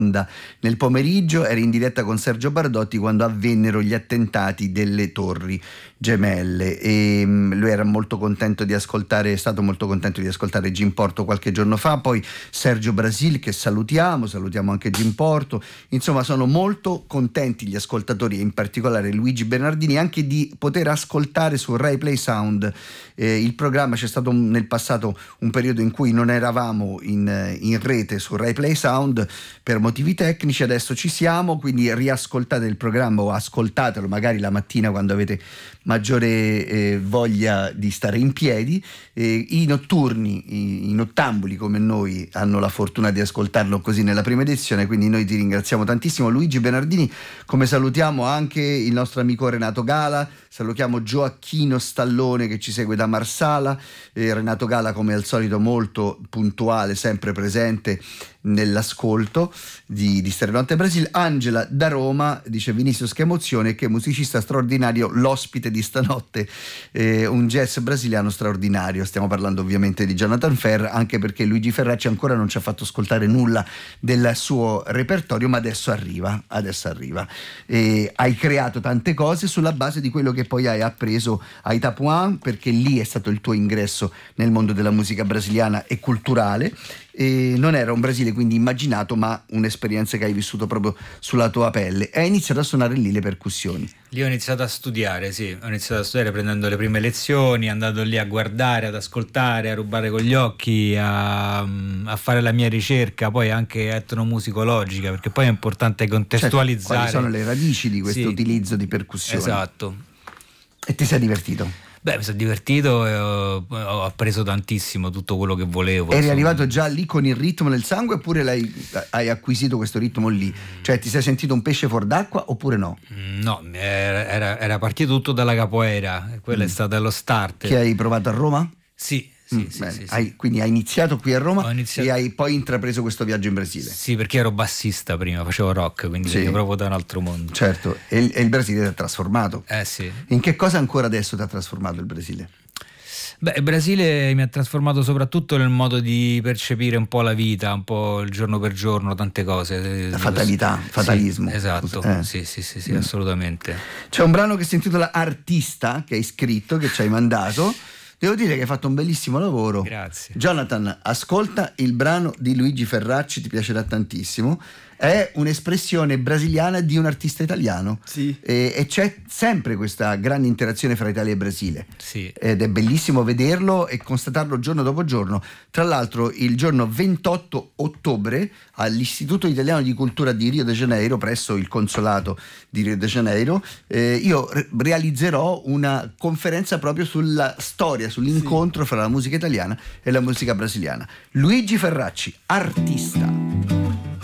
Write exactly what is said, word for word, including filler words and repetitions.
Nel pomeriggio eri in diretta con Sergio Bardotti quando avvennero gli attentati delle Torri Gemelle e um, lui era molto contento di ascoltare, è stato molto contento di ascoltare Jim Porto qualche giorno fa, poi Sergio Brasil che salutiamo, salutiamo anche Jim Porto, insomma sono molto contenti gli ascoltatori e in particolare Luigi Bernardini anche di poter ascoltare su Rai Play Sound eh, il programma. C'è stato un, nel passato un periodo in cui non eravamo in, in rete su Rai Play Sound per motivi tecnici, adesso ci siamo, quindi riascoltate il programma o ascoltatelo magari la mattina quando avete maggiore eh, voglia di stare in piedi. Eh, i notturni, i, i nottambuli come noi hanno la fortuna di ascoltarlo così nella prima edizione, quindi noi ti ringraziamo tantissimo Luigi Bernardini, come salutiamo anche il nostro amico Renato Gala, salutiamo Gioacchino Stallone che ci segue da Marsala, eh, Renato Gala come al solito molto puntuale, sempre presente nell'ascolto di, di Stereonotte Brasil. Angela da Roma dice Vinicius che emozione, che musicista straordinario l'ospite di stanotte, eh, un jazz brasiliano straordinario. Stiamo parlando ovviamente di Jonathan Ferr, anche perché Luigi Ferracci ancora non ci ha fatto ascoltare nulla del suo repertorio, ma adesso arriva, adesso arriva. Eh, hai creato tante cose sulla base di quello che poi hai appreso a Itapuã, perché lì è stato il tuo ingresso nel mondo della musica brasiliana e culturale. E non era un Brasile quindi immaginato, ma un'esperienza che hai vissuto proprio sulla tua pelle. Hai iniziato a suonare lì le percussioni. Lì ho iniziato a studiare, sì, ho iniziato a studiare prendendo le prime lezioni, andando lì a guardare, ad ascoltare, a rubare con gli occhi, a, a fare la mia ricerca, poi anche etnomusicologica, perché poi è importante contestualizzare. Certo, quali sono le radici di questo sì, utilizzo di percussioni. Esatto. E ti sei divertito? Beh, mi sono divertito e ho, ho appreso tantissimo, tutto quello che volevo. Eri insomma. arrivato già lì con il ritmo nel sangue oppure l'hai, hai acquisito questo ritmo lì? Cioè ti sei sentito un pesce fuor d'acqua oppure no? No, era, era, era partito tutto dalla capoeira, quello mm. è stato lo start. Che hai provato a Roma? Sì. Sì, sì, sì, hai, sì. Quindi hai iniziato qui a Roma iniziato... e hai poi intrapreso questo viaggio in Brasile. Sì, perché ero bassista prima, facevo rock, quindi sì. venivo proprio da un altro mondo. Certo, e il, e il Brasile ti ha trasformato. Eh sì. In che cosa ancora adesso ti ha trasformato il Brasile? Beh, il Brasile mi ha trasformato soprattutto nel modo di percepire un po' la vita, un po' il giorno per giorno, tante cose. La fatalità, fatalismo. Sì, esatto, eh. sì, sì, sì, sì, assolutamente. C'è un brano che si intitola Artista, che hai scritto, che ci hai mandato. Devo dire che hai fatto un bellissimo lavoro. Grazie. Jonathan, ascolta il brano di Luigi Ferracci, ti piacerà tantissimo. È un'espressione brasiliana di un artista italiano. Sì. E, e c'è sempre questa grande interazione fra Italia e Brasile. Sì. Ed è bellissimo vederlo e constatarlo giorno dopo giorno. Tra l'altro il giorno ventotto ottobre all'Istituto Italiano di Cultura di Rio de Janeiro, presso il consolato di Rio de Janeiro, eh, io re- realizzerò una conferenza proprio sulla storia, sull'incontro sì. fra la musica italiana e la musica brasiliana. Luigi Ferracci, artista.